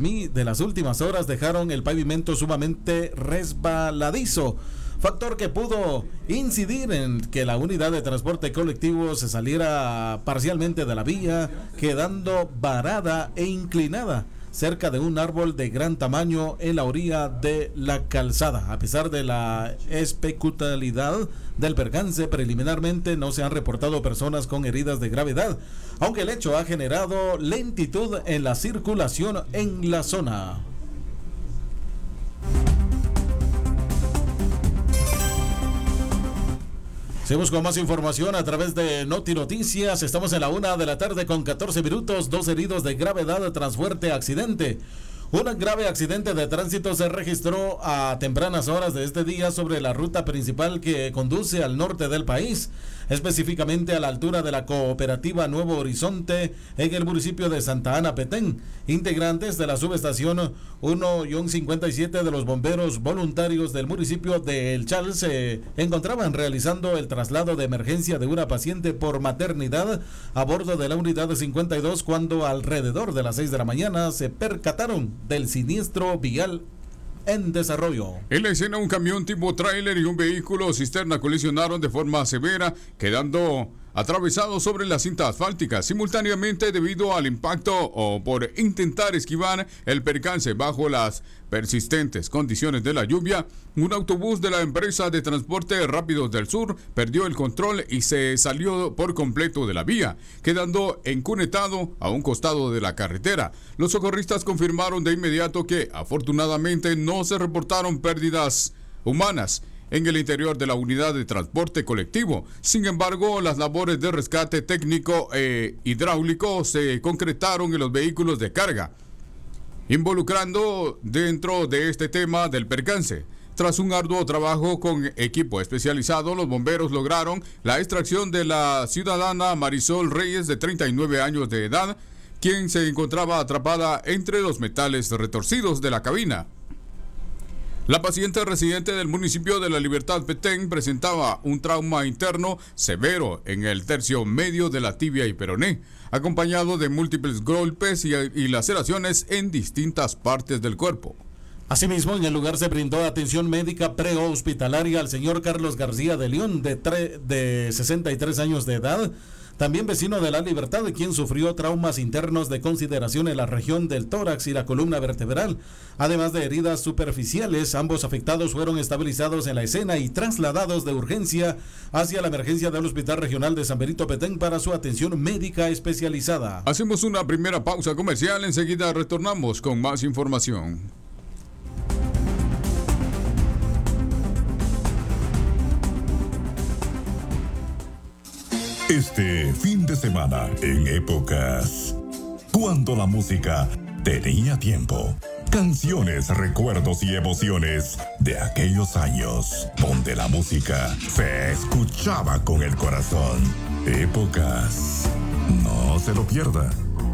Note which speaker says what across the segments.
Speaker 1: de las últimas horas dejaron el pavimento sumamente resbaladizo, factor que pudo incidir en que la unidad de transporte colectivo se saliera parcialmente de la vía, quedando varada e inclinada cerca de un árbol de gran tamaño en la orilla de la calzada. A pesar de la espectacularidad del percance, preliminarmente no se han reportado personas con heridas de gravedad, aunque el hecho ha generado lentitud en la circulación en la zona. Seguimos con más información a través de Noti Noticias. Estamos en la 1:14 p.m. 2 heridos de gravedad tras fuerte accidente. Un grave accidente de tránsito se registró a tempranas horas de este día sobre la ruta principal que conduce al norte del país, específicamente a la altura de la cooperativa Nuevo Horizonte en el municipio de Santa Ana, Petén. Integrantes de la subestación 1-57 de los bomberos voluntarios del municipio de El Chal se encontraban realizando el traslado de emergencia de una paciente por maternidad a bordo de la unidad de 52 cuando alrededor de las 6 de la mañana se percataron del siniestro vial en desarrollo.
Speaker 2: En la escena, un camión tipo tráiler y un vehículo cisterna colisionaron de forma severa, quedando atravesados sobre la cinta asfáltica simultáneamente debido al impacto o por intentar esquivar el percance bajo las persistentes condiciones de la lluvia. Un autobús de la empresa de transporte Rápidos del Sur perdió el control y se salió por completo de la vía, quedando encunetado a un costado de la carretera. Los socorristas confirmaron de inmediato que afortunadamente no se reportaron pérdidas humanas en el interior de la unidad de transporte colectivo. Sin embargo, las labores de rescate técnico e hidráulico se concretaron en los vehículos de carga, involucrando dentro de este tema del percance. Tras un arduo trabajo con equipo especializado, los bomberos lograron la extracción de la ciudadana Marisol Reyes, de 39 años de edad, quien se encontraba atrapada entre los metales retorcidos de la cabina. La paciente, residente del municipio de La Libertad, Petén, presentaba un trauma interno severo en el tercio medio de la tibia y peroné, acompañado de múltiples golpes y laceraciones en distintas partes del cuerpo.
Speaker 1: Asimismo, en el lugar se brindó atención médica prehospitalaria al señor Carlos García de León, de 63 años de edad, también vecino de La Libertad, quien sufrió traumas internos de consideración en la región del tórax y la columna vertebral, además de heridas superficiales. Ambos afectados fueron estabilizados en la escena y trasladados de urgencia hacia la emergencia del Hospital Regional de San Benito, Petén, para su atención médica especializada.
Speaker 2: Hacemos una primera pausa comercial, enseguida retornamos con más información.
Speaker 3: Este fin de semana, en épocas cuando la música tenía tiempo, canciones, recuerdos y emociones de aquellos años donde la música se escuchaba con el corazón. Épocas, no se lo pierda.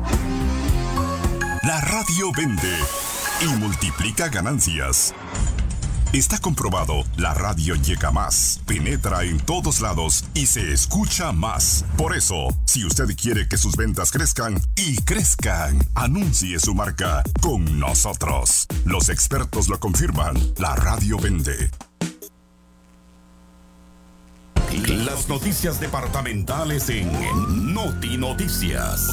Speaker 4: La radio vende y multiplica ganancias. Está comprobado, la radio llega más, penetra en todos lados y se escucha más. Por eso, si usted quiere que sus ventas crezcan y crezcan, anuncie su marca con nosotros. Los expertos lo confirman, la radio vende. Las noticias departamentales en Noti Noticias.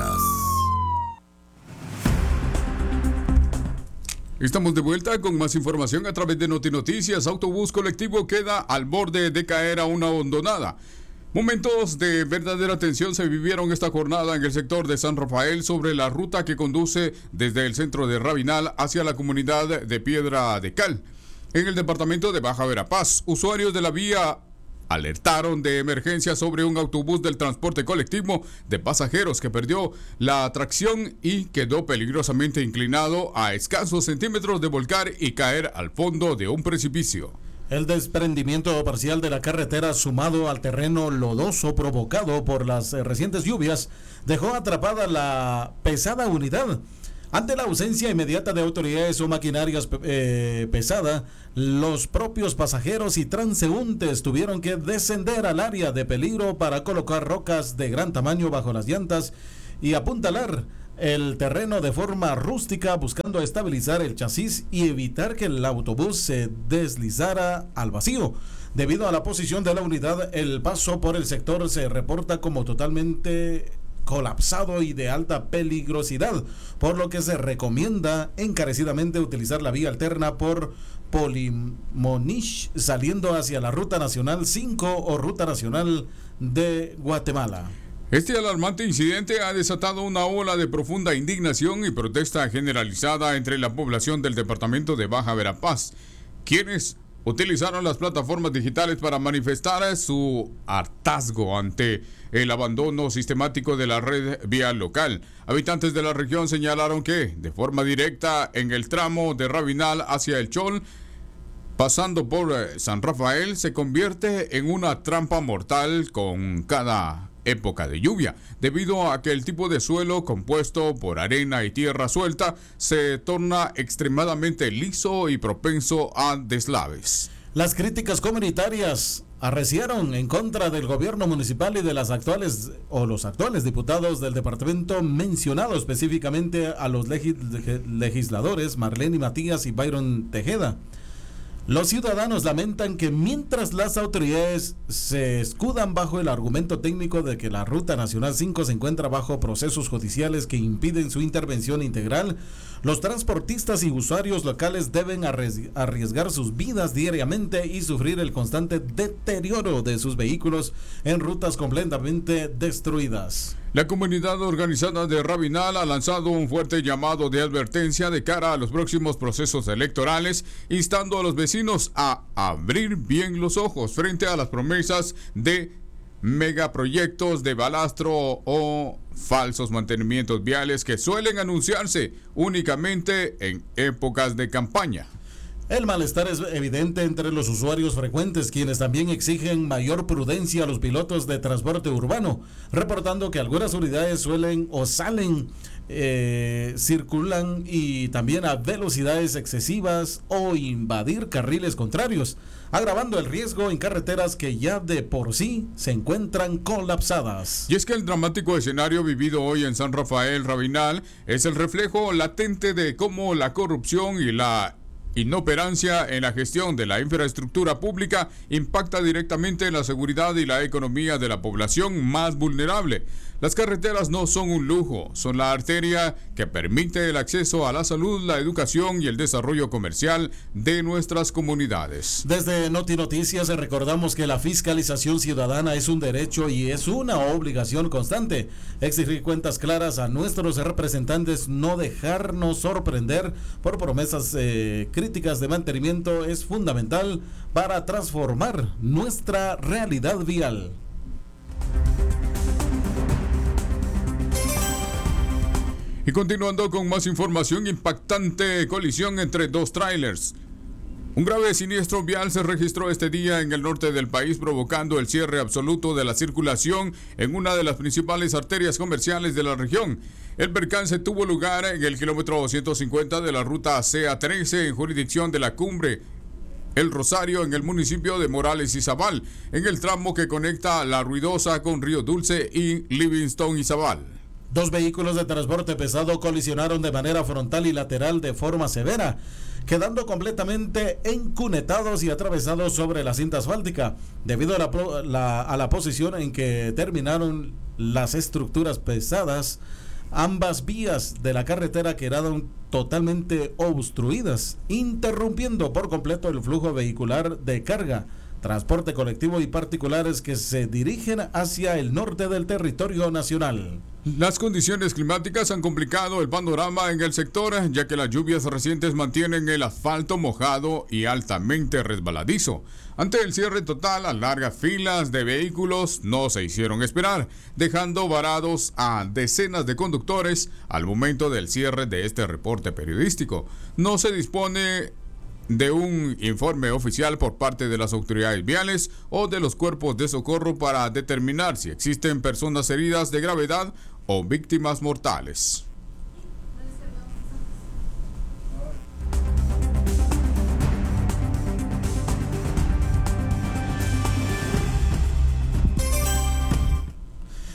Speaker 2: Estamos de vuelta con más información a través de Noti Noticias. Autobús colectivo queda al borde de caer a una hondonada. Momentos de verdadera tensión se vivieron esta jornada en el sector de San Rafael sobre la ruta que conduce desde el centro de Rabinal hacia la comunidad de Piedra de Cal. En el departamento de Baja Verapaz, usuarios de la vía alertaron de emergencia sobre un autobús del transporte colectivo de pasajeros que perdió la tracción y quedó peligrosamente inclinado a escasos centímetros de volcar y caer al fondo de un precipicio.
Speaker 1: El desprendimiento parcial de la carretera, sumado al terreno lodoso provocado por las recientes lluvias, dejó atrapada la pesada unidad. Ante la ausencia inmediata de autoridades o maquinarias pesada, los propios pasajeros y transeúntes tuvieron que descender al área de peligro para colocar rocas de gran tamaño bajo las llantas y apuntalar el terreno de forma rústica, buscando estabilizar el chasis y evitar que el autobús se deslizara al vacío. Debido a la posición de la unidad, el paso por el sector se reporta como totalmente colapsado y de alta peligrosidad, por lo que se recomienda encarecidamente utilizar la vía alterna por Polimonich, saliendo hacia la Ruta Nacional 5 o Ruta Nacional de Guatemala.
Speaker 2: Este alarmante incidente ha desatado una ola de profunda indignación y protesta generalizada entre la población del departamento de Baja Verapaz, quienes utilizaron las plataformas digitales para manifestar su hartazgo ante el abandono sistemático de la red vial local. Habitantes de la región señalaron que, de forma directa, en el tramo de Rabinal hacia El Chol, pasando por San Rafael, se convierte en una trampa mortal con cada época de lluvia, debido a que el tipo de suelo compuesto por arena y tierra suelta se torna extremadamente liso y propenso a deslaves.
Speaker 1: Las críticas comunitarias arreciaron en contra del gobierno municipal y de los actuales diputados del departamento, mencionado específicamente a los legisladores Marlene Matías y Byron Tejeda. Los ciudadanos lamentan que mientras las autoridades se escudan bajo el argumento técnico de que la Ruta Nacional 5 se encuentra bajo procesos judiciales que impiden su intervención integral, los transportistas y usuarios locales deben arriesgar sus vidas diariamente y sufrir el constante deterioro de sus vehículos en rutas completamente destruidas.
Speaker 2: La comunidad organizada de Rabinal ha lanzado un fuerte llamado de advertencia de cara a los próximos procesos electorales, instando a los vecinos a abrir bien los ojos frente a las promesas de megaproyectos de balastro o falsos mantenimientos viales que suelen anunciarse únicamente en épocas de campaña.
Speaker 1: El malestar es evidente entre los usuarios frecuentes, quienes también exigen mayor prudencia a los pilotos de transporte urbano, reportando que algunas unidades circulan y también a velocidades excesivas o invadir carriles contrarios, agravando el riesgo en carreteras que ya de por sí se encuentran colapsadas.
Speaker 2: Y es que el dramático escenario vivido hoy en San Rafael Rabinal es el reflejo latente de cómo la corrupción y la inoperancia en la gestión de la infraestructura pública impacta directamente en la seguridad y la economía de la población más vulnerable. Las carreteras no son un lujo, son la arteria que permite el acceso a la salud, la educación y el desarrollo comercial de nuestras comunidades.
Speaker 1: Desde Noti Noticias recordamos que la fiscalización ciudadana es un derecho y es una obligación constante. Exigir cuentas claras a nuestros representantes, no dejarnos sorprender por promesas críticas de mantenimiento es fundamental para transformar nuestra realidad vial.
Speaker 2: Y continuando con más información, impactante colisión entre dos tráilers. Un grave siniestro vial se registró este día en el norte del país, provocando el cierre absoluto de la circulación en una de las principales arterias comerciales de la región. El percance tuvo lugar en el kilómetro 150 de la ruta CA13 en jurisdicción de la Cumbre El Rosario, en el municipio de Morales Izabal, en el tramo que conecta La Ruidosa con Río Dulce y Livingston Izabal.
Speaker 1: Dos vehículos de transporte pesado colisionaron de manera frontal y lateral de forma severa, quedando completamente encunetados y atravesados sobre la cinta asfáltica, debido a la posición en que terminaron las estructuras pesadas. Ambas vías de la carretera quedaron totalmente obstruidas, interrumpiendo por completo el flujo vehicular de carga, transporte colectivo y particulares que se dirigen hacia el norte del territorio nacional.
Speaker 2: Las condiciones climáticas han complicado el panorama en el sector, ya que las lluvias recientes mantienen el asfalto mojado y altamente resbaladizo. Ante el cierre total, las largas filas de vehículos no se hicieron esperar, dejando varados a decenas de conductores al momento del cierre de este reporte periodístico. No se dispone de un informe oficial por parte de las autoridades viales o de los cuerpos de socorro para determinar si existen personas heridas de gravedad o víctimas mortales.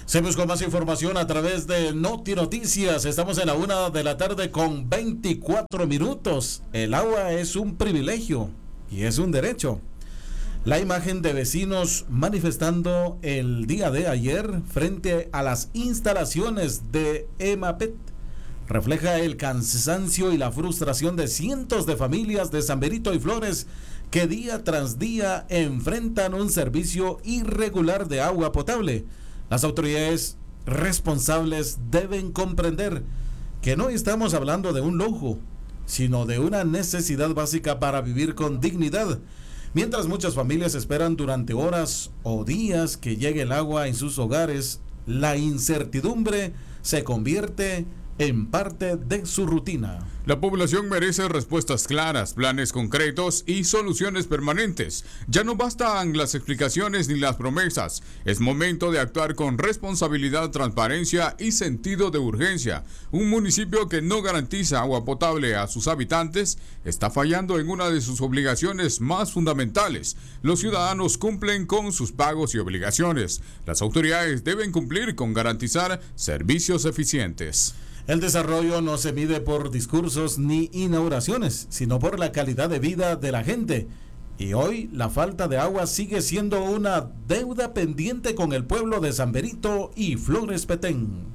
Speaker 1: Seguimos con más información a través de Noti Noticias. Estamos en la 1:00 con 24 minutos. El agua es un privilegio y es un derecho. La imagen de vecinos manifestando el día de ayer frente a las instalaciones de EMAPET refleja el cansancio y la frustración de cientos de familias de San Benito y Flores que día tras día enfrentan un servicio irregular de agua potable. Las autoridades responsables deben comprender que no estamos hablando de un lujo, sino de una necesidad básica para vivir con dignidad. Mientras muchas familias esperan durante horas o días que llegue el agua en sus hogares, la incertidumbre se convierte en parte de su rutina.
Speaker 2: La población merece respuestas claras, planes concretos y soluciones permanentes. Ya no bastan las explicaciones ni las promesas. Es momento de actuar con responsabilidad, transparencia y sentido de urgencia. Un municipio que no garantiza agua potable a sus habitantes está fallando en una de sus obligaciones más fundamentales. Los ciudadanos cumplen con sus pagos y obligaciones. Las autoridades deben cumplir con garantizar servicios eficientes.
Speaker 1: El desarrollo no se mide por discursos ni inauguraciones, sino por la calidad de vida de la gente. Y hoy la falta de agua sigue siendo una deuda pendiente con el pueblo de San Benito y Flores Petén.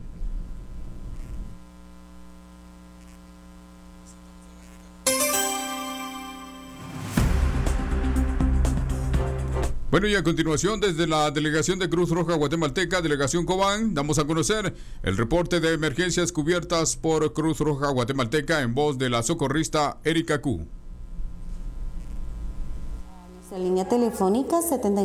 Speaker 2: Bueno, y a continuación, desde la Delegación de Cruz Roja Guatemalteca, Delegación Cobán, damos a conocer el reporte de emergencias cubiertas por Cruz Roja Guatemalteca en voz de la socorrista Erika Q.
Speaker 5: La línea telefónica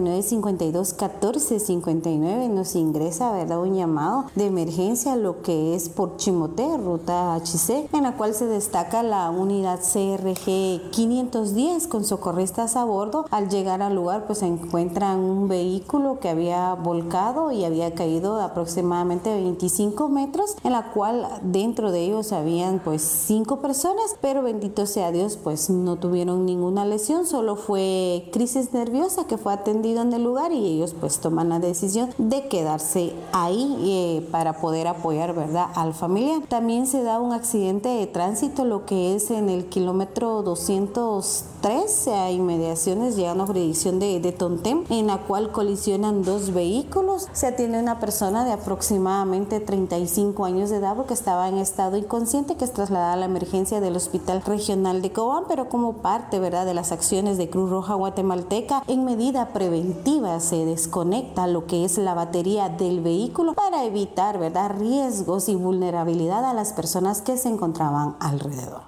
Speaker 5: 7952-1459 nos ingresa, ¿verdad?, un llamado de emergencia, lo que es por Chimoté, ruta HC, en la cual se destaca la unidad CRG 510 con socorristas a bordo. Al llegar al lugar, pues se encuentran un vehículo que había volcado y había caído aproximadamente 25 metros, en la cual dentro de ellos habían pues 5 personas, pero bendito sea Dios, pues no tuvieron ninguna lesión, solo fue crisis nerviosa que fue atendido en el lugar y ellos pues toman la decisión de quedarse ahí para poder apoyar, ¿verdad?, al familiar. También se da un accidente de tránsito, lo que es en el kilómetro 203 a inmediaciones llegando a jurisdicción de Tontén, en la cual colisionan 2 vehículos. Se atiende una persona de aproximadamente 35 años de edad porque estaba en estado inconsciente, que es trasladada a la emergencia del Hospital Regional de Cobán, pero como parte, ¿verdad?, de las acciones de Cruz Roja Guatemalteca, en medida preventiva se desconecta lo que es la batería del vehículo para evitar, ¿verdad?, riesgos y vulnerabilidad a las personas que se encontraban alrededor.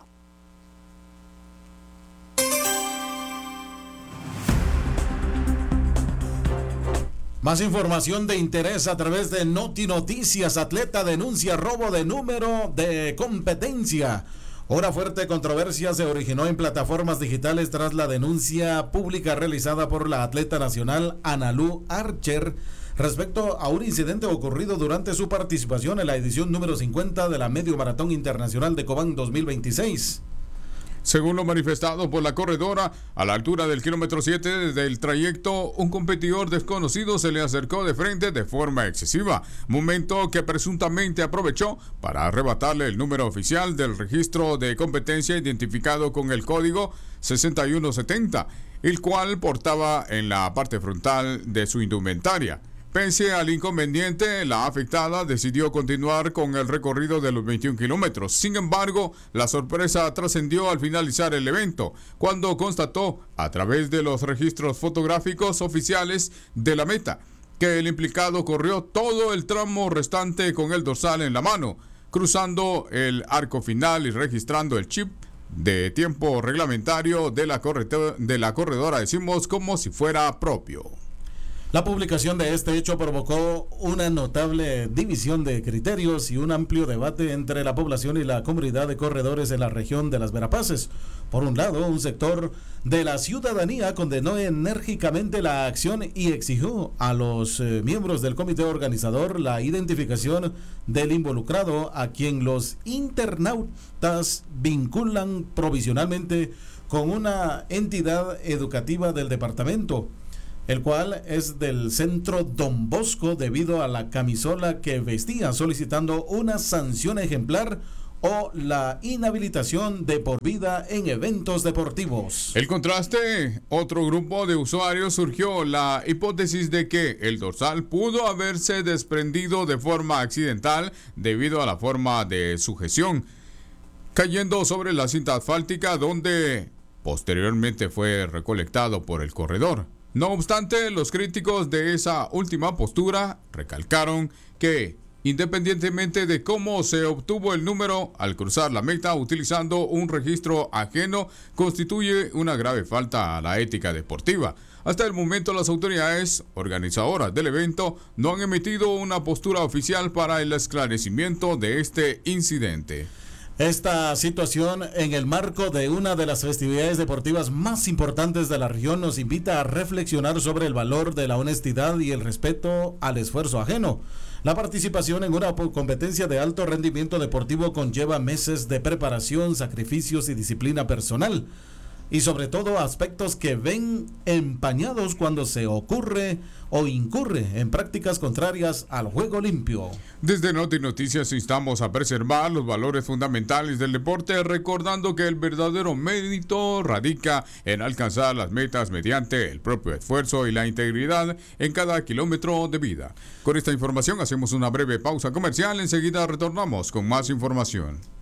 Speaker 1: Más información de interés a través de Noti Noticias. Atleta denuncia robo de número de competencia. Una fuerte controversia se originó en plataformas digitales tras la denuncia pública realizada por la atleta nacional Analu Archer respecto a un incidente ocurrido durante su participación en la edición número 50 de la Medio Maratón Internacional de Cobán 2026.
Speaker 2: Según lo manifestado por la corredora, a la altura del kilómetro 7 del trayecto, un competidor desconocido se le acercó de frente de forma excesiva, momento que presuntamente aprovechó para arrebatarle el número oficial del registro de competencia identificado con el código 6170, el cual portaba en la parte frontal de su indumentaria. Pese al inconveniente, la afectada decidió continuar con el recorrido de los 21 kilómetros. Sin embargo, la sorpresa trascendió al finalizar el evento, cuando constató, a través de los registros fotográficos oficiales de la meta, que el implicado corrió todo el tramo restante con el dorsal en la mano, cruzando el arco final y registrando el chip de tiempo reglamentario de la corredora, decimos, como si fuera propio.
Speaker 1: La publicación de este hecho provocó una notable división de criterios y un amplio debate entre la población y la comunidad de corredores en la región de Las Verapaces. Por un lado, un sector de la ciudadanía condenó enérgicamente la acción y exigió a los miembros del comité organizador la identificación del involucrado, a quien los internautas vinculan provisionalmente con una entidad educativa del departamento. el cual es del Centro Don Bosco debido a la camisola que vestía, solicitando una sanción ejemplar o la inhabilitación de por vida en eventos deportivos.
Speaker 2: El contraste, otro grupo de usuarios surgió la hipótesis de que el dorsal pudo haberse desprendido de forma accidental debido a la forma de sujeción, cayendo sobre la cinta asfáltica donde posteriormente fue recolectado por el corredor. No obstante, los críticos de esa última postura recalcaron que independientemente de cómo se obtuvo el número al cruzar la meta utilizando un registro ajeno, constituye una grave falta a la ética deportiva. Hasta el momento, las autoridades organizadoras del evento no han emitido una postura oficial para el esclarecimiento de este incidente.
Speaker 1: Esta situación, en el marco de una de las festividades deportivas más importantes de la región, nos invita a reflexionar sobre el valor de la honestidad y el respeto al esfuerzo ajeno. La participación en una competencia de alto rendimiento deportivo conlleva meses de preparación, sacrificios y disciplina personal, y sobre todo aspectos que ven empañados cuando se ocurre o incurre en prácticas contrarias al juego limpio.
Speaker 2: Desde Noti Noticias instamos a preservar los valores fundamentales del deporte, recordando que el verdadero mérito radica en alcanzar las metas mediante el propio esfuerzo y la integridad en cada kilómetro de vida. Con esta información hacemos una breve pausa comercial, enseguida retornamos con más información.